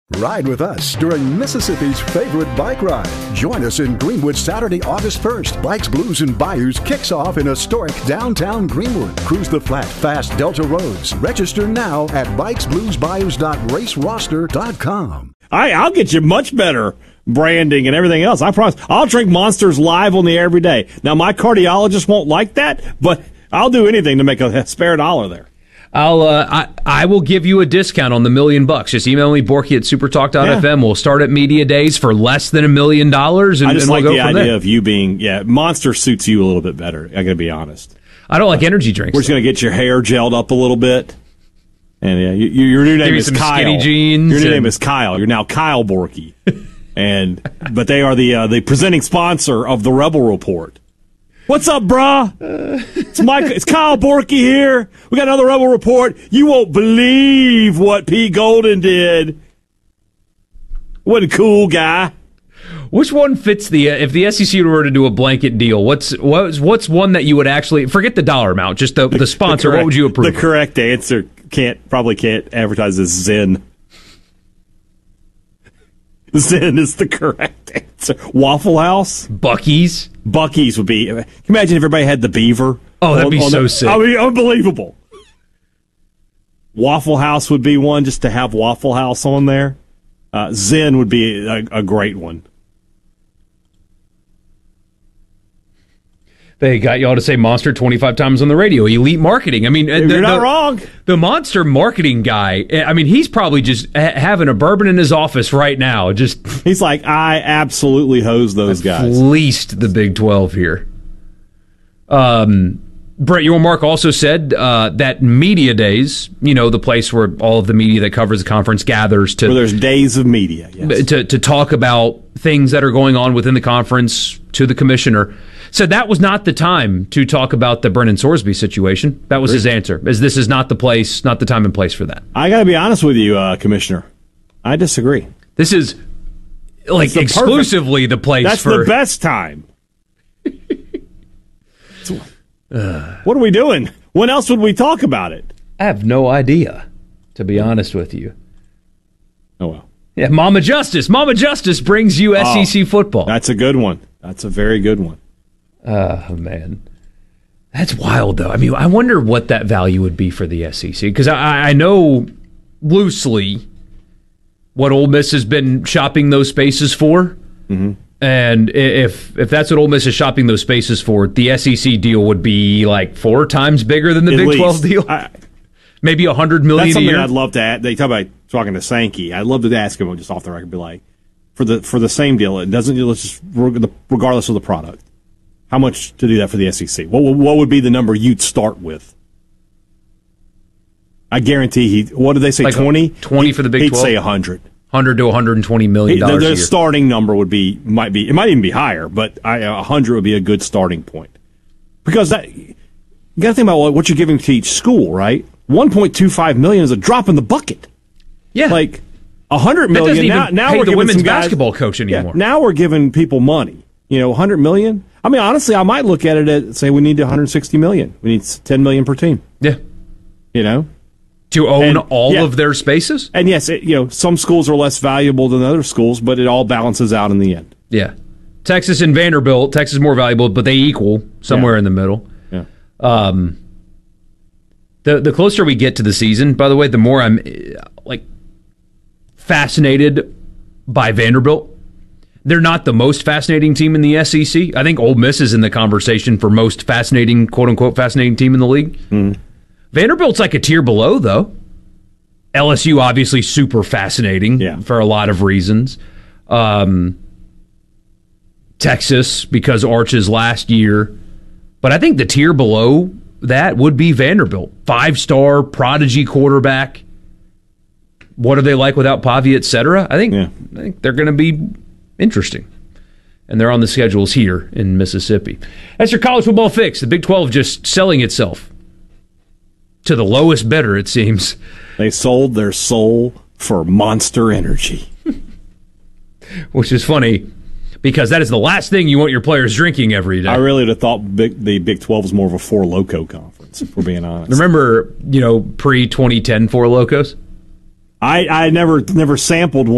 Ride with us during Mississippi's favorite bike ride. Join us in Greenwood Saturday, August 1st. Bikes, Blues, and Bayous kicks off in historic downtown Greenwood. Cruise the flat, fast Delta roads. Register now at bikesbluesbayous.raceroster.com. I'll get you much better branding and everything else. I promise. I'll drink Monsters live on the air every day. Now, my cardiologist won't like that, but I'll do anything to make a spare dollar there. I will give you a discount on the $1 million. Just email me, Borky at supertalk.fm. Yeah. We'll start at Media Days for less than $1 million. And I just like we'll the idea of you being, Monster suits you a little bit better. I got to be honest. I don't like energy drinks. We're just going to get your hair gelled up a little bit. And your new name is Kyle. Skinny jeans. Your new name is Kyle. You're now Kyle Borky. But they are the presenting sponsor of the Rebel Report. What's up, brah? It's Kyle Borky here. We got another Rebel Report. You won't believe what P. Golden did. What a cool guy. Which one fits if the SEC were to do a blanket deal, what's one that you would actually, forget the dollar amount, just the sponsor, what would you approve? The correct answer probably can't advertise as Zen. Zen is the correct answer. Waffle House? Buc-ee's would be. Can you imagine if everybody had the beaver? Oh, that'd be so sick. I mean, unbelievable. Waffle House would be one, just to have Waffle House on there. Zen would be a great one. They got y'all to say Monster 25 times on the radio. Elite marketing. I mean, you're not wrong. The Monster marketing guy, I mean, he's probably just having a bourbon in his office right now. He's like, I absolutely hose those guys. Fleeced the Big 12 here. Brett Yormark also said that media days, the place where all of the media that covers the conference gathers where there's days of media, yes. to talk about things that are going on within the conference to the commissioner. Said that was not the time to talk about the Brennan Sorsby situation. That was his answer. This is not the place, not the time and place for that. I got to be honest with you, Commissioner. I disagree. This is exclusively the place That's the best time. What are we doing? When else would we talk about it? I have no idea, to be honest with you. Oh, well. Yeah, Mama Justice. Mama Justice brings you SEC football. That's a good one. That's a very good one. Oh, man. That's wild, though. I mean, I wonder what that value would be for the SEC. Because I know loosely what Ole Miss has been shopping those spaces for. Mm-hmm. And if that's what Ole Miss is shopping those spaces for, the SEC deal would be like 4 times bigger than the Big 12 deal. Maybe $100 million that's a year. I'd love to add. They talk about talking to Sankey. I'd love to ask him just off the record, be like, for the same deal, it doesn't. Let's just regardless of the product, how much to do that for the SEC? What would be the number you'd start with? I guarantee what did they say? 20? 20 for the Big 12. He'd say 100. 100 to $120 million a year. The starting number might even be higher, but 100 would be a good starting point. Because you got to think about what you're giving to each school, right? $1.25 million is a drop in the bucket. Yeah, like $100 million. Now we're giving the women's guys, basketball coach anymore. Yeah, now we're giving people money. $100 million. I mean, honestly, I might look at it and say we need $160 million. We need $10 million per team. Yeah, to own all of their spaces. And yes, some schools are less valuable than other schools, but it all balances out in the end. Yeah, Texas and Vanderbilt. Texas is more valuable, but they equal somewhere in the middle. Yeah. The closer we get to the season, by the way, the more I'm fascinated by Vanderbilt. They're not the most fascinating team in the SEC. I think Ole Miss is in the conversation for most fascinating, quote-unquote, fascinating team in the league. Mm. Vanderbilt's like a tier below, though. LSU, obviously, super fascinating for a lot of reasons. Texas, because Arch's last year. But I think the tier below that would be Vanderbilt. 5-star prodigy quarterback. What are they like without Pavia, et cetera? I think they're going to be interesting. And they're on the schedules here in Mississippi. That's your college football fix. The Big 12 just selling itself to the lowest bidder, it seems. They sold their soul for Monster Energy. Which is funny, because that is the last thing you want your players drinking every day. I really would have thought the Big 12 was more of a Four Loko conference, if we're being honest. Remember, pre-2010 Four Lokos? I never sampled